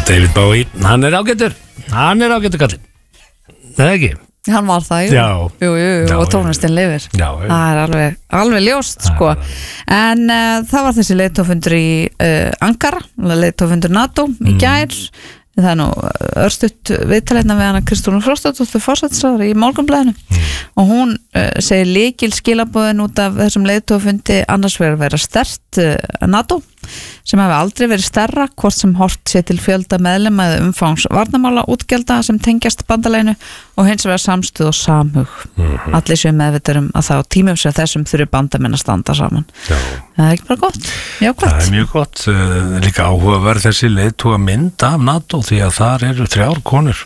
David Bowie, hann er ágætur kallinn. Það ekki? Hann var það, Já. Jú, og tónlistin lifir. Já. Það er alveg ljóst, sko. En það var þessi leiðtofundur í Ankara, leiðtofundur NATO í gær. Það er nú örstutt viðtalina við hana Kristrúnu Frostadóttur forsætisráðherra í Morgunblaðinu og hún segir lykil skilaboðin út af þessum leiðtogafundi annars vegar vera sterkt NATO sem hefur aldrei verið stærra hvort sem hort sé til fjölda meðlema eða umfangs varnarmála útgjalda sem tengjast bandalaginu og hins vegar samstuð og samhug allir séu meðvitaður að það á tímum sem þessum þurfi bandamenn að standa saman. Já. Það er ekki bara gott? Já, gott. Það er mjög gott, líka áhugaverð þessi leiðtoga mynd af NATO því að þar eru 3 konur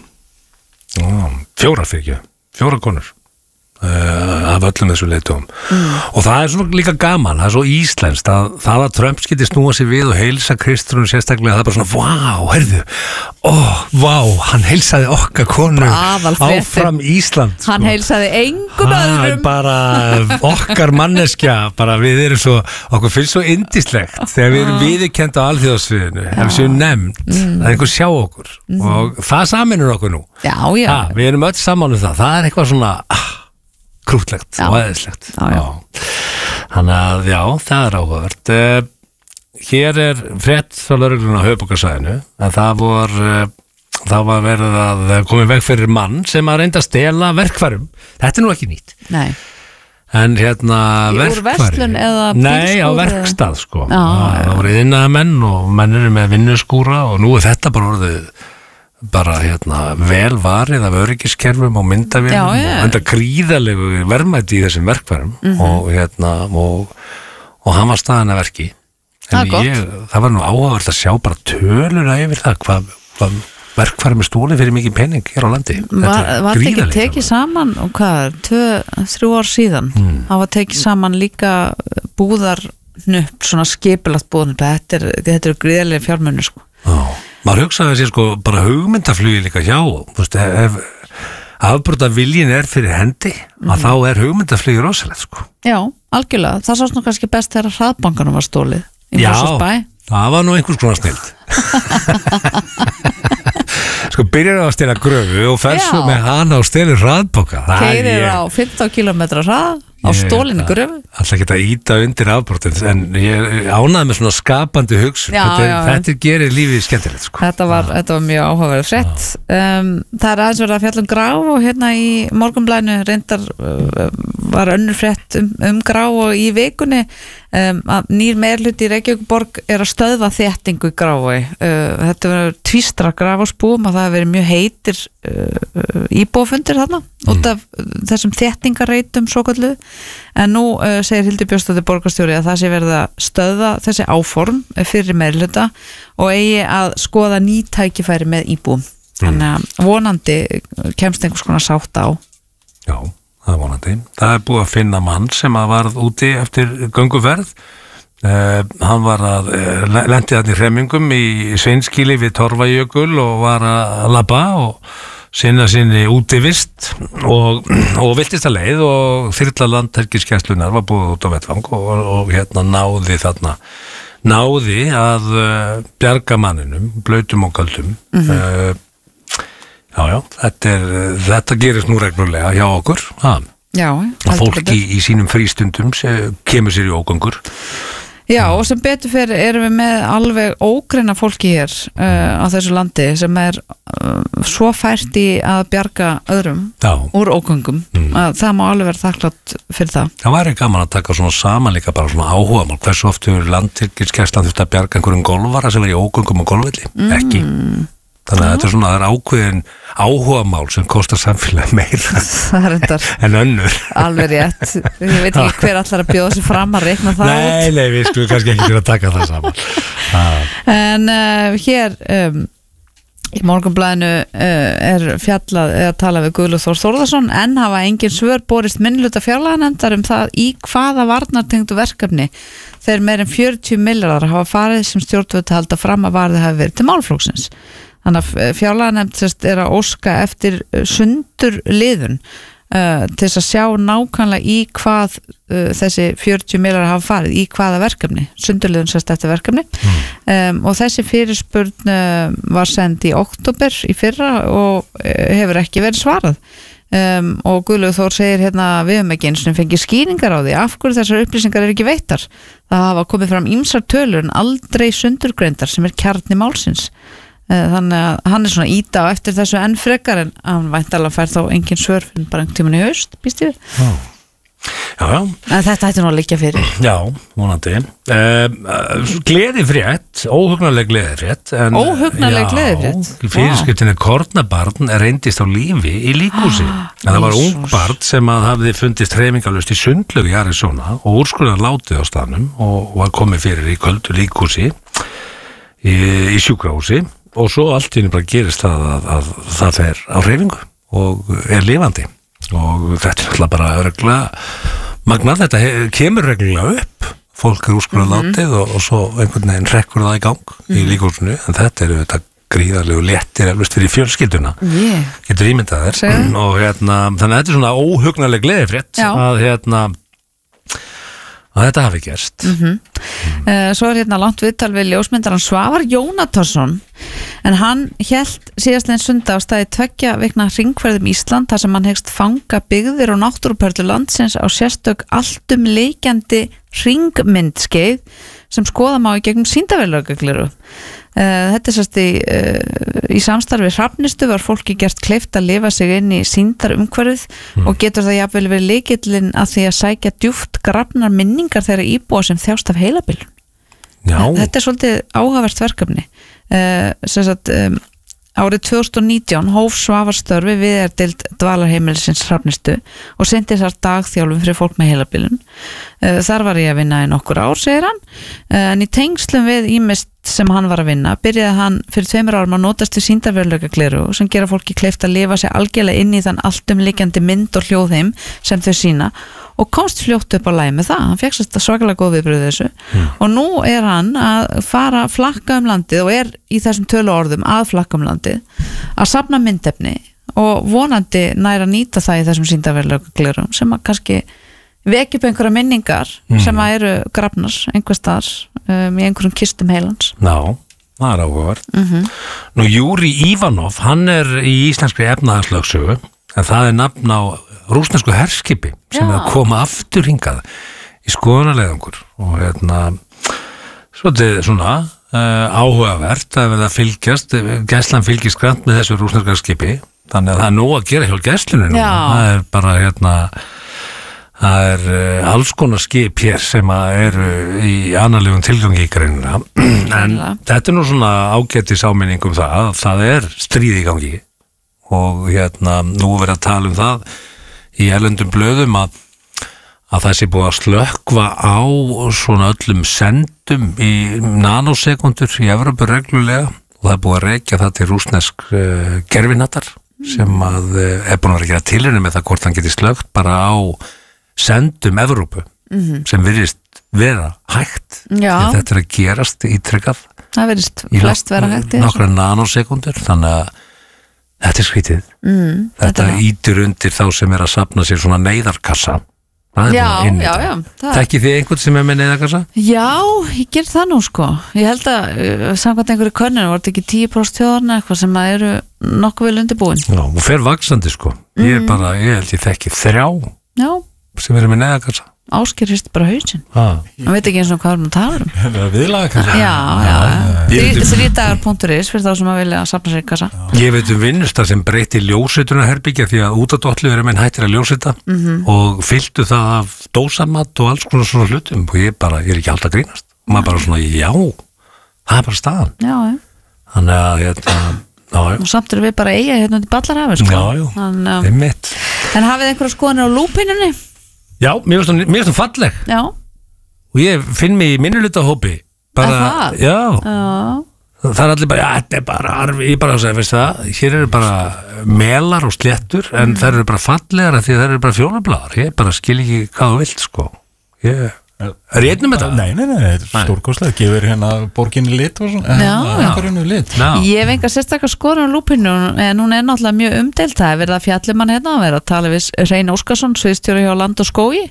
4 konur af öllum þessu leiðtogum og það er svona líka gaman, það er svo íslenskt að það að Trump skyti snúa sig við og heilsa Kristrúnu sérstaklega, það er bara svona heyrðu, hann heilsaði okkar konu áfram Ísland sko. Hann heilsaði engum öðrum bara okkar manneskja bara við erum svo, okkur finnst svo indislegt þegar við erum viðurkennd á alþjóðasviðinu ef við séum nefnd, að einhver sjá okkur og það saminur okkur nú við erum öll saman það er eitthvað svona krútlegt og eðislegt þannig að það er áhugavert hér er frétt frá lögreglunni á höfuðborgarsvæðinu en það var verið að koma í veg fyrir mann sem að reynda að stela verkfærum þetta er nú ekki nýtt en úr verslun eða bílskúr? Nei, á verkstað sko það voru iðnaðarmenn og menn eru með vinnuskúra og nú er þetta bara orðið vel varið af öryggiskerfum og myndavélum og enda gríðalegu verðmæti í þessum verkfærum og hann var staðan að verki en það var nú áhugavert að sjá bara töluna yfir það hvað verkfærum er stólið fyrir mikið pening hér á landi var þetta ekki tekið saman og hvað, 2-3 ár síðan það var tekið saman líka búðarnupp, svona skipulagt búðarnupp þetta er gríðalega fjármunir sko maður hugsaði að sé sko bara hugmyndaflugi líka hjá ef afbrota viljin er fyrir hendi að þá er hugmyndaflugi rosalegt sko Já, algjörlega, það sást nú kannski best þegar hraðbankanum var stólið í Mosfellsbæ það var nú einhvers konar snild sko byrjar að stela gröfu og fer svo með hana og stelur hraðbanka keyrir á 15 km hrað á stólinu gröfu alltaf geta íta undir afbrotin en ég ánaði með svona skapandi hugsun þetta gerir lífið skemmtilegt sko. þetta var mjög áhugaverð frétt það er aðeins verið að fjalla Grá og hérna í Morgunblaðinu reyndar var önnur frétt Grá í vikunni að nýr meirhluti í Reykjavíkurborg er að stöðva þéttingu í Grái þetta verður tvístra Grafásbúum að það hefur verið mjög heitir íbúafundir þarna út af þessum þéttingarreitum svokölluðu en nú segir Hildur Björnsdóttir borgarstjóri að það sé verið að stöðva þessi áform fyrir meirhluta og eigi að skoða ný tækifæri með íbúum þannig að vonandi kemst einhvers konar sátt á Já, það er vonandi það er búið að finna mann sem að varð úti eftir gönguferð hann var að lendi þarna í hremmingum í Sveinskíli við Torfajökul og var að labba og sinna sinni útivist og viltist að leið og þyrla landhelgisgæslunnar var búið út á vettvang og náði að bjarga manninum blautum og köldum þetta gerist nú reglulega hjá okkur og fólk í sínum frístundum kemur sér í ógöngur Já, og sem betur fyrir erum við með alveg ógreina fólki hér á þessu landi sem er svo fært í að bjarga öðrum úr ógöngum að það má alveg vera þakklátt fyrir það. Það væri gaman að taka svona saman líka bara svona áhugamál hversu oft hefur landhelgisgæslan þurft að bjarga einhverjum golfara sem er í ógöngum og golfvelli ekki. Þannig að þetta er svona, það er ákveðin áhugamál sem kostar samfélag meira en önnur. Alveg rétt. Ég veit ekki hver allar að bjóða sig fram að reikna það út. Nei, við skulum kannski ekki fyrir að taka það saman. En hér í Morgunblaðinu er fjallað eða talað við Guðlaug Þór Þórðarson en hafa engin svör borist minnihluta fjárlaganefndar það í hvaða varnartengdu verkefni þeir meir en 40 milljarðar hafa farið sem stjórnvöld halda fram að varðið hafi verið til málflokksins. Þannig að fjárlaganefnd er að óska eftir sundur liðun til þess að sjá nákvæmlega í hvað þessi 40 milljarðar hafa farið, í hvaða verkefni, sundurliðun sérst eftir verkefni og þessi fyrirspurn var send í október í fyrra og hefur ekki verið svarað og Guðlaugur Þór segir hérna við höfum ekki eins og fengið skýringar á því af hverju þessar upplýsingar eru ekki veittar. Það hafa komið fram ýmsar tölur en aldrei sundurgreindar sem kjarni málsins. Þannig að hann svona íta á eftir þessu enn frekar en hann væntanlega fær þá engin svör fyrir bara einhvern tímann í haust, býst ég við. Já. En þetta ætti nú að liggja fyrir. Já, vonandi. Gleðifrétt, óhugnaleg gleðifrétt. Óhugnaleg gleðifrétt? Já, fyrirskriftinni kornabarn reyndist á lífi í líkhúsi. En það var ung barn sem að hafði fundist hreyfingalust í Sundlaug í Arizona og úrskurðar látið á staðnum og var komið fyrir í köldu líkhúsi í sjúkrahúsi og svo allt í henni bara gerist að það fer á hreyfingu og lifandi og þetta alltaf bara reglulega magnað, þetta kemur reglulega upp fólk úrskurðar látið og svo einhvern veginn rekkur það í gang í líkhúsinu en þetta þetta gríðarlegu léttir eflust fyrir fjölskylduna getur ímyndað þér og þannig að þetta er svona óhugnaleg gleðifrétt að þetta hafi gerst. Svo er langt viðtal við ljósmyndarann Svavar Jónatarsson en hann hélt síðastlegin sundag á staði 2 vikna hringferð Ísland þar sem hann hyggst fanga byggðir og náttúruperlu landsins á sérstök alltumleikjandi hringmyndskeið sem skoða má í gegnum sýndarveruleikagleru. Þetta er sérst í samstarfi Hrafnistu var fólki gert kleift að lifa sig inn í sýndarumhverfið og getur það jafnvel verið lykillinn að því að sækja djúpt grafnar minningar þeirra íbúa sem þjást af heilabilun. Þetta er svolítið áhugavert verkefni. Árið 2019 hóf Svavar störfi við deild dvalarheimilisins Hrafnistu og sendi þar dagþjálfun fyrir fólk með heilabilun. Þar var ég að vinna í nokkur ár, segir hann, en í tengslum við ýmist sem hann var að vinna, byrjaði hann fyrir 2 árum að notast við sýndarveruleikagleru sem gera fólki kleift að lifa sig algjörlega inn í þann alltumliggjandi mynd og hljóðheim sem þau sína og komst fljótt upp á lagi með það. Hann fékk þetta svakalega góð viðbröð þessu og nú er hann að fara flakka landið og er í þessum töluorðum að flakka landið að safna myndefni og vonandi nær að nýta það í þessum sýndarveruleikaglerum sem að kannski vekja upp einhverja minningar sem að eru grafnar einhvers staðar í einhverjum kistum heilans. Já, það er áhugavert. Nú, Júri Ívanov, hann er í íslenskri efnahagslögsögu en það er nafn á rússnesku herskipi sem er að koma aftur hingað í skoðunarleiðangur og svolítið svona áhugavert að verða að fylgjast, gæslan fylgist grannt með þessu rússneska skipi þannig að það er nóg að gera hjá gæslunni nú. Það er bara það er alls konar skip hér sem eru í annarlegum tilgangi í greinina en þetta er nú svona ágætis áminning það að það er stríð í gangi og nú verið að tala það í erlendum blöðum að það sé búið að slökkva á svona öllum sendum í nanosekundur í Evrópu reglulega og það er búið að rekja það til rússnesk gerfinattar sem að búin að gera tilraunir með það hvort hann geti slökkt bara á sendum Evrópu sem virðist vera hægt þetta er að gerast ítrekkað það virðist flest vera hægt í nokkra nanosekundur þannig að þetta er skrítið þetta ítir undir þá sem er að safna sér svona neyðarkassa Þekkið þið einhvern sem er með neyðarkassa? Já, ég ger það nú sko ég held að samkvæmt einhverju könnun var þetta ekki 10% þjóðarna eitthvað sem eru nokkuð vel undirbúin Já, og fer vaxandi sko ég held ég þekki 3 sem eru með neyðarkassa Ásker hrist bara hausinn hann veit ekki eins og hvað við tala viðlagakassa þrýdagar.is fyrir þá sem að vilja safna sér í kassa ég veit vinnustar sem breyti ljóseitunarherbyggja því að út á dollu eru menn hættir að ljóseita og fylltu það af dósamatt og alls konar svona hlutum og ég er ekki alltaf grínast og maður bara svona, já, það er bara staðan þannig að og samt erum við bara eiga hérna út í Ballarhafi sko. en hafið einhverja skoðanir á lúpinunni? Já, mér finnst hún falleg og ég finn mig í minnihlutahópi bara, það er allir bara þetta er bara arfi, ég bara að segja, veist það hér eru bara melar og sléttur en þær eru bara fallegar því þær eru bara fjólublaðar ég bara skil ekki hvað þú vilt sko ég Er ég einnum þetta? Nei, þetta er stórkostlega, gefur hérna borginni lit og svona, einhverjum lit. Ég hef enga sérstakar skoðun á lúpinu, en hún er náttúrulega mjög umdeild. Það er verið að fjalla mann hérna, verið að tala við Hrein Óskarsson, sviðstjóri hjá Land og Skógi,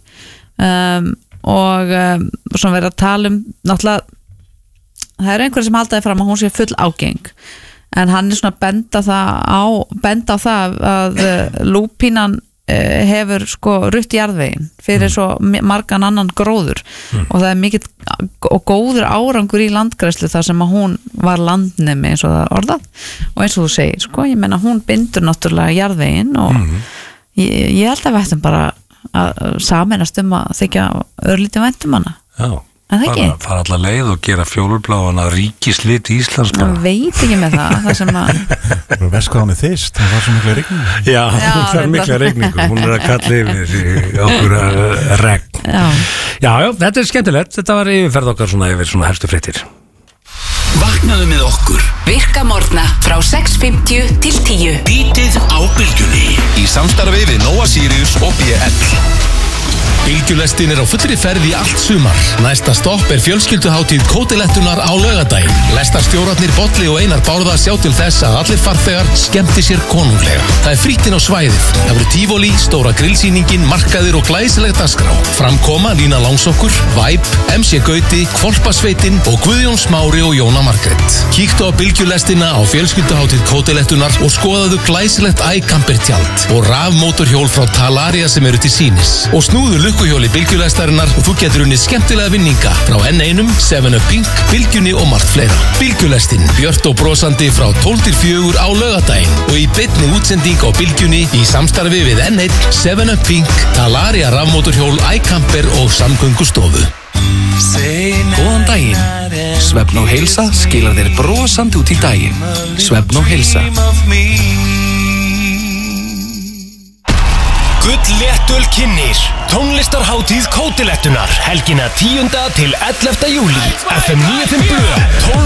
og svona verið að tala náttúrulega, það er einhverjum sem haldaði fram að hún sé full ágeng, en hann er svona benda á það að lúpínan hefur sko rutt jarðveginn fyrir svo margan annan gróður og það er mikill og góður árangur í landgræslu þar sem að hún var landnemi eins og það orðað og eins og þú segir sko, ég menna hún bindur náttúrulega jarðveginn og ég held að við ættum bara að sameinast að þykja örlítið væntum hana. Já. En það ekki? Fara alla leið og gera fjólubláðan að ríkislit Íslands bara. Það veit ekki með það sem að Það er best hvað hún er þyrst, það var svo mikla regningu. Já, það er mikla regningu. Hún er að kalla yfir okkur regn. Já, þetta er skemmtilegt. Þetta var yfirferð okkar svona yfir svona helstu fréttir. Vaknaðu með okkur. Virka morgna frá 6:50 til 10. Bítið á Bylgjunni. Í samstarfi við Nóa Sirius og BL. Bylgjulestin er á fullri ferð í allt sumar. Næsta stopp er fjölskylduhátíð Kótilettunar á laugardaginn. Lestarstjórarnir Bolli og Einar Bárða sjá til þess að allir farþegar skemmti sér konunglega. Það er frítt inn á svæðið. Það voru tífóli, stóra grillsýningin, markaðir og glæsileg dagskrá. Framkoma Lína Langsokkur, Væp, MC Gauti, Hvolpasveitin og Guðjón Smári og Jóna Margrét. Kíktu á Bylgjulestina á fjölskylduhátíð Kótilettunar og skoðaðu glæsilegt iCamper tjald og rafmótorhjól frá Talaria sem eru til sýnis. Og snúðu lukkuhjóli Bylgjulestarinnar og þú getur unnið skemmtilega vinninga frá N1, 7up Pink, Bylgjunni og margt fleira. Bylgjulestin, björt og brosandi frá 12-4 á laugardaginn og í beinni útsending á Bylgjunni í samstarfi við N1, 7up Pink, Talaria rafmótorhjól, iCamper og samgöngustofu. Góðan daginn. Svefn og heilsa skilar þér brosandi út í daginn. Svefn og heilsa. Gullléttöl kynnir tónlistarhátíð Kótilettunar helgina 10. til 11. júlí FM 95 Blö 12